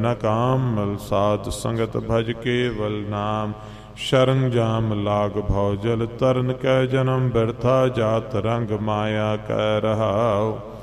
न कामल साध संगत भज केवल नाम। शरण जाम लाग भव जल तरन कै जन्म। बिरथा जात रंग माया कै रहाओ।